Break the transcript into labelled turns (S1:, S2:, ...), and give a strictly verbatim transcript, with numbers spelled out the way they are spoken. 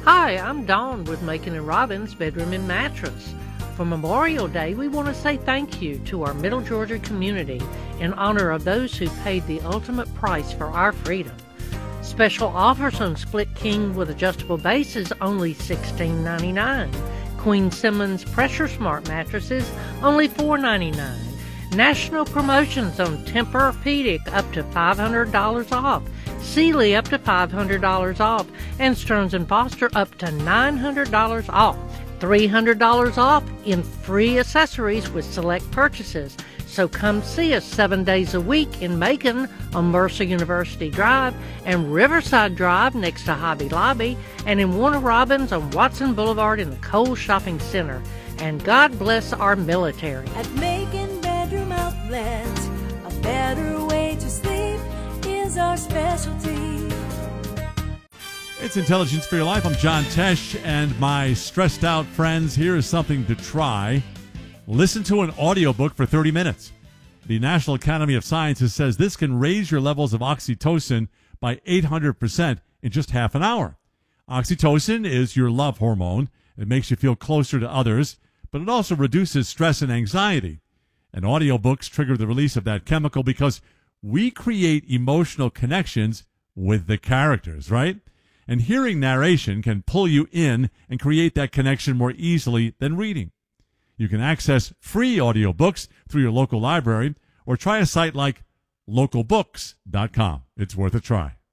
S1: Hi, I'm Dawn with Macon and Robbins Bedroom and Mattress. For Memorial Day, we want to say thank you to our Middle Georgia community in honor of those who paid the ultimate price for our freedom. Special offers on Split King with adjustable bases only sixteen ninety-nine. Queen Simmons Pressure Smart mattresses only four ninety-nine. National promotions on Tempur-Pedic up to five hundred dollars off. Sealy up to five hundred dollars off, and Stearns and Foster up to nine hundred dollars off. three hundred dollars off in free accessories with select purchases. So come see us seven days a week in Macon on Mercer University Drive and Riverside Drive next to Hobby Lobby, and in Warner Robins on Watson Boulevard in the Kohl's Shopping Center. And God bless our military.
S2: At Macon Bedroom Outlet, a better way to sleep is our specialty.
S3: It's Intelligence for Your Life. I'm John Tesh, and my stressed out friends, here is something to try. Listen to an audiobook for thirty minutes. The National Academy of Sciences says this can raise your levels of oxytocin by eight hundred percent in just half an hour. Oxytocin is your love hormone. It makes you feel closer to others, but it also reduces stress and anxiety. And audiobooks trigger the release of that chemical because we create emotional connections with the characters, right? And hearing narration can pull you in and create that connection more easily than reading. You can access free audiobooks through your local library or try a site like local books dot com. It's worth a try.